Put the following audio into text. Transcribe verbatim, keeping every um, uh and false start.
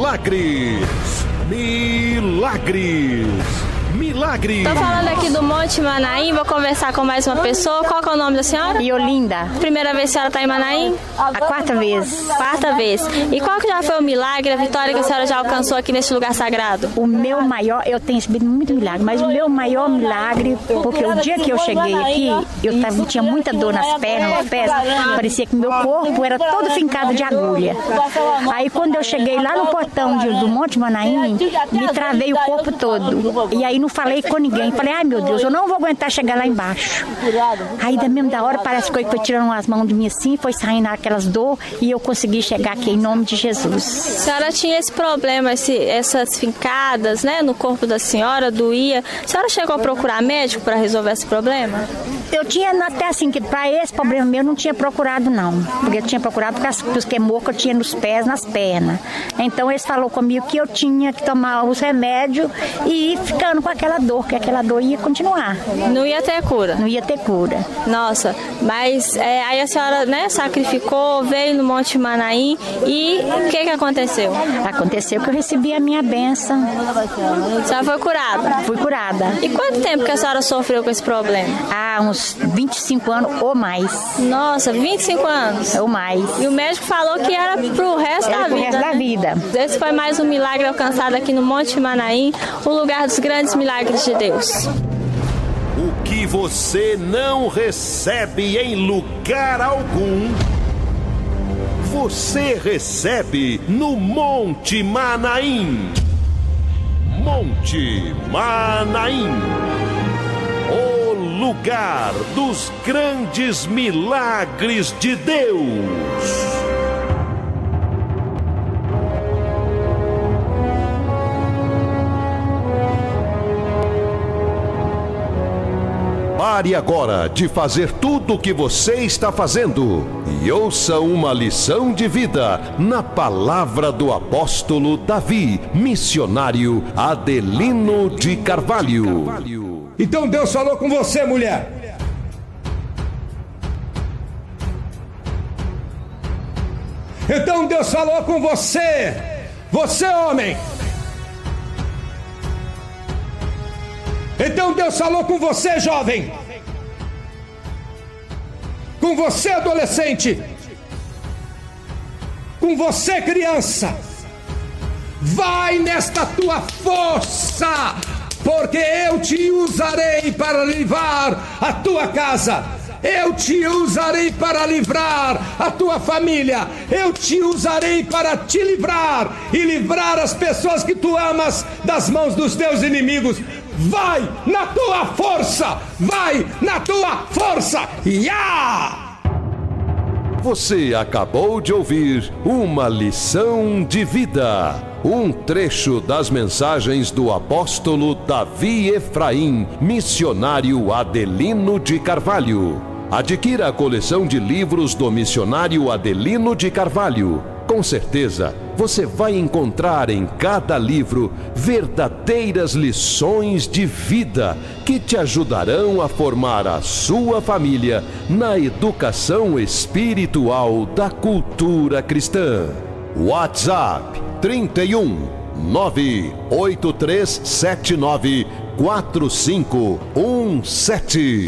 milagres, milagres, milagres. Tô falando aqui do Monte Manaim, vou conversar com mais uma pessoa. Qual que é o nome da senhora? Iolinda. Primeira vez que a senhora tá em Manaim? A quarta vez. Quarta vez. E qual que já foi o milagre, a vitória que a senhora já alcançou aqui neste lugar sagrado? O meu maior, eu tenho recebido muito milagre, mas o meu maior milagre, porque o dia que eu cheguei aqui, eu tava, tinha muita dor nas pernas, nos pés, parecia que meu corpo era todo fincado de agulha. Aí quando eu cheguei lá no portão de, do Monte Manaim, me travei o corpo todo. E aí não falei com ninguém. Falei, ai meu Deus, eu não vou aguentar chegar lá embaixo. Aí da mesma da hora parece que foi tirando as mãos de mim assim, foi saindo aquelas dor e eu consegui chegar aqui em nome de Jesus. A senhora tinha esse problema, esse, essas fincadas, né, no corpo da senhora, doía. A senhora chegou a procurar médico para resolver esse problema? Eu tinha até assim, que para esse problema meu eu não tinha procurado não. Porque eu tinha procurado porque os queimou que eu tinha nos pés, nas pernas. Então eles falaram comigo que eu tinha que tomar os remédios e ir ficando com aquela dor, que aquela dor ia continuar. Não ia ter cura? Não ia ter cura. Nossa, mas é, aí a senhora, né, sacrificou, veio no Monte Manaim e o que que aconteceu? Aconteceu que eu recebi a minha bênção. A senhora foi curada? Fui curada. E quanto tempo que a senhora sofreu com esse problema? Há uns vinte e cinco anos ou mais. Nossa, vinte e cinco anos? Ou mais. E o médico falou que era pro resto era da pro vida, resto né? da vida. Esse foi mais um milagre alcançado aqui no Monte Manaim, o lugar dos grandes milagres de Deus. O que você não recebe em lugar algum, você recebe no Monte Manaim. Monte Manaim, o lugar dos grandes milagres de Deus. Pare agora de fazer tudo o que você está fazendo e ouça uma lição de vida na palavra do apóstolo Davi, missionário Adelino de Carvalho. Então Deus falou com você, mulher. Então Deus falou com você, você homem. Então Deus falou com você, jovem. Com você, adolescente. Com você, criança. Vai nesta tua força, porque eu te usarei para livrar a tua casa. Eu te usarei para livrar a tua família. Eu te usarei para te livrar e livrar as pessoas que tu amas das mãos dos teus inimigos. Vai na tua força! Vai na tua força! Ya! Você acabou de ouvir uma lição de vida. Um trecho das mensagens do apóstolo Davi Efraim, missionário Adelino de Carvalho. Adquira a coleção de livros do missionário Adelino de Carvalho. Com certeza, você vai encontrar em cada livro verdadeiras lições de vida que te ajudarão a formar a sua família na educação espiritual da cultura cristã. WhatsApp trinta e um, nove oito três sete nove quatro cinco um sete.